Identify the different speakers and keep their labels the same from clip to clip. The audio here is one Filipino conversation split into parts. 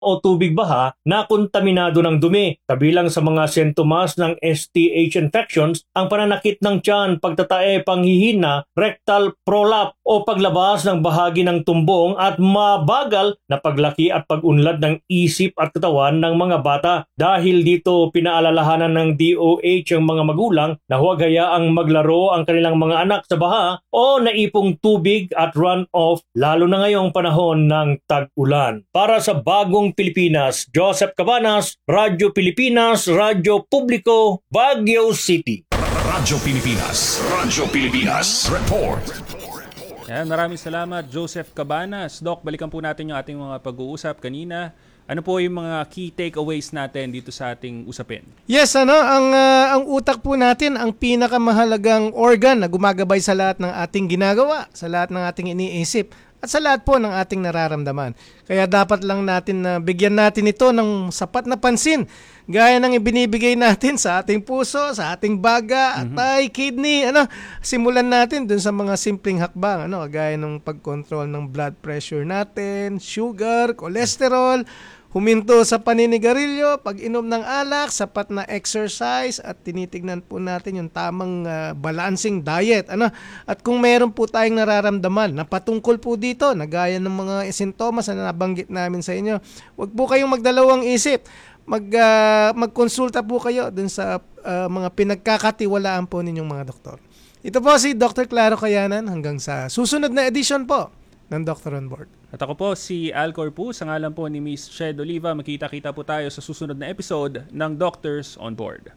Speaker 1: o tubig baha na kontaminado ng dumi. Kabilang sa mga sintomas ng STH infections ang pananakit ng tiyan, pagtatae, panghihina, rectal prolapse o paglabas ng bahagi ng tumbong at mabagal na paglaki at pag-unlad ng isip at katawan ng mga bata. Dahil dito pinaalalahanan ng DOH ang mga magulang na huwag hayaang maglaro ang kanilang mga anak sa baha o naipong tubig at run-off lalo na ngayong panahon ng tag-ulan. Para sa Bagong Pilipinas, Joseph Cabanas, Radyo Pilipinas, Radyo Publiko, Baguio City.
Speaker 2: Radyo Pilipinas Report.
Speaker 3: Yan, maraming salamat Joseph Cabanas. Doc, balikan po natin yung ating mga pag-uusap kanina. Ano po yung mga key takeaways natin dito sa ating usapin?
Speaker 4: Yes, ang utak po natin ang pinakamahalagang organ na gumagabay sa lahat ng ating ginagawa, sa lahat ng ating iniisip, at sa lahat po ng ating nararamdaman. Kaya dapat lang natin na bigyan natin ito ng sapat na pansin, gaya ng ibinibigay natin sa ating puso, sa ating baga, atay, kidney. Simulan natin dun sa mga simpleng hakbang, gaya ng pagkontrol ng blood pressure natin, sugar, cholesterol, huminto sa paninigarilyo, pag-inom ng alak, sapat na exercise, at tinitignan po natin yung tamang balancing diet. At kung meron po tayong nararamdaman na patungkol po dito, na gaya ng mga sintomas na nabanggit namin sa inyo, huwag po kayong magdalawang isip. Magkonsulta po kayo dun sa mga pinagkakatiwalaan po ninyong mga doktor. Ito po si Dr. Claro Cayanan, hanggang sa susunod na edition po ng Doctor on Board.
Speaker 3: At ako po si Al Corpus, sa ngalan po ni Miss Shed Oliva. Makita-kita po tayo sa susunod na episode ng Doctors on Board.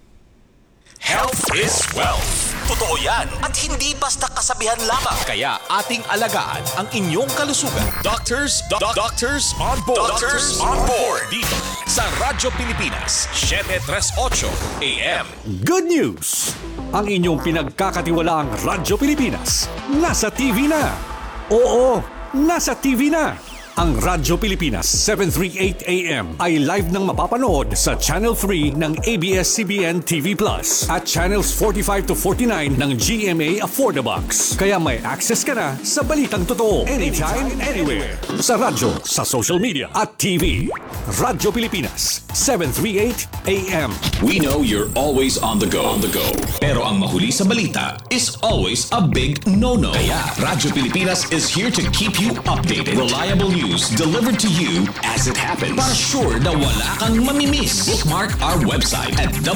Speaker 2: Health is wealth. Totoo yan. At hindi basta kasabihan lamang. Kaya ating alagaan ang inyong kalusugan. Doctors on Board. Doctors on Board. Dito sa Radyo Pilipinas, 738 AM.
Speaker 5: Good news! Ang inyong pinagkakatiwalaang Radyo Pilipinas nasa TV na. Oo, nasa TV na! Ang Radyo Pilipinas 738 AM ay live nang mapapanood sa Channel 3 ng ABS-CBN TV Plus at Channels 45 to 49 ng GMA Affordabox. Kaya may access ka na sa balitang totoo anytime, anywhere. Sa radyo, sa social media at TV. Radyo Pilipinas 738 AM.
Speaker 2: We know you're always on the go. Pero ang mahuli sa balita is always a big no-no. Kaya Radyo Pilipinas is here to keep you updated. Reliable news delivered to you as it happens. Para sure na wala kang mamimiss. Bookmark our website at